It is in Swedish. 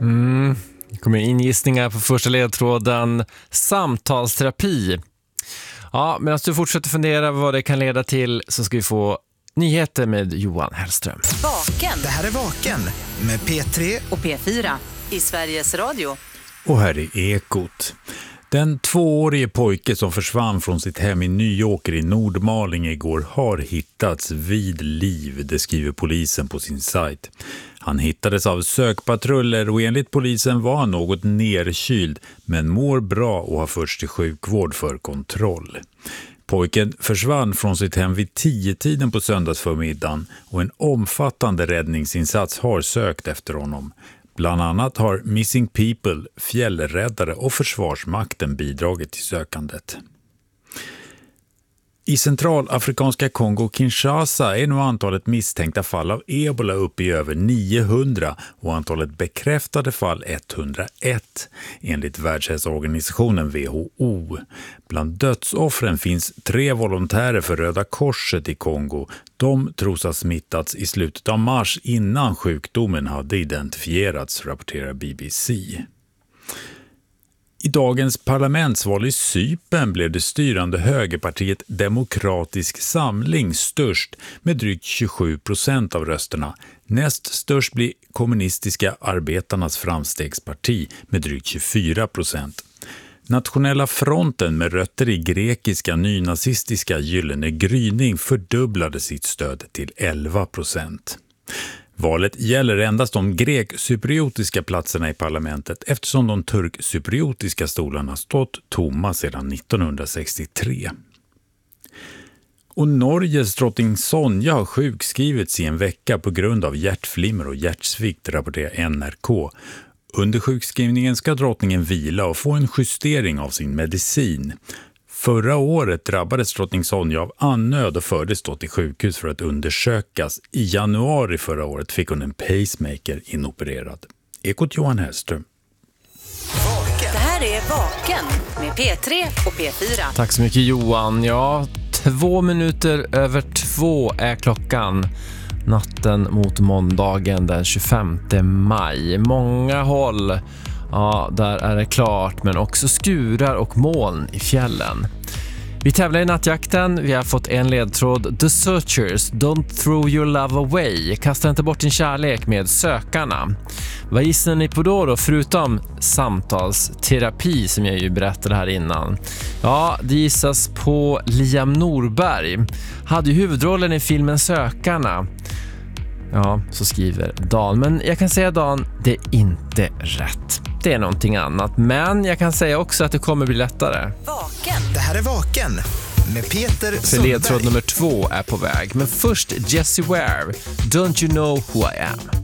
Det kommer in gissningar på första ledtråden. Samtalsterapi. Ja, medan du fortsätter fundera vad det kan leda till så ska vi få nyheter med Johan Hellström. Vaken. Det här är Vaken med P3 och P4 i Sveriges Radio. Och här är Ekot. Den 2-årige pojke som försvann från sitt hem i Nyåker i Nordmaling igår har hittats vid liv, det skriver polisen på sin sajt. Han hittades av sökpatruller och enligt polisen var han något nerkyld men mår bra och har förts till sjukvård för kontroll. Pojken försvann från sitt hem vid 10-tiden på söndagsförmiddagen och en omfattande räddningsinsats har sökt efter honom. Bland annat har Missing People, fjällräddare och Försvarsmakten bidragit till sökandet. I centralafrikanska Kongo-Kinshasa är nu antalet misstänkta fall av ebola uppe i över 900 och antalet bekräftade fall 101, enligt Världshälsoorganisationen WHO. Bland dödsoffren finns 3 volontärer för Röda Korset i Kongo. De tros ha smittats i slutet av mars innan sjukdomen hade identifierats, rapporterar BBC. I dagens parlamentsval i Cypern blev det styrande högerpartiet Demokratisk Samling störst med drygt 27% av rösterna. Näst störst blir kommunistiska arbetarnas framstegsparti med drygt 24%. Nationella fronten med rötter i grekiska nynazistiska Gyllene gryning fördubblade sitt stöd till 11%. Valet gäller endast de grek-cypriotiska platserna i parlamentet eftersom de turk-cypriotiska stolarna stått tomma sedan 1963. Och Norges drottning Sonja har sjukskrivits i en vecka på grund av hjärtflimmer och hjärtsvikt, rapporterar NRK. Under sjukskrivningen ska drottningen vila och få en justering av sin medicin. Förra året drabbades drottning Sonja av andnöd och fördes då till sjukhus för att undersökas. I januari förra året fick hon en pacemaker inopererad. Ekot Johan Hellström. Det här är Vaken med P3 och P4. Tack så mycket Johan. Ja, 2 minuter över 2 är klockan. Natten mot måndagen den 25 maj. Många håll, ja, där är det klart, men också skurar och moln i fjällen. Vi tävlar i nattjakten. Vi har fått en ledtråd. The Searchers, Don't Throw Your Love Away. Kasta inte bort din kärlek med Sökarna. Vad gissar ni på då förutom samtalsterapi som jag ju berättade här innan? Ja, det gissas på Liam Norberg. Hade ju huvudrollen i filmen Sökarna. Ja, så skriver Dan. Men jag kan säga Dan, det är inte rätt. Det är någonting annat. Men jag kan säga också att det kommer bli lättare. Vaken. Det här är Vaken med Peter För Sundberg. ledtråd nummer 2 är på väg. Men först Jessie Ware, Don't You Know Who I Am.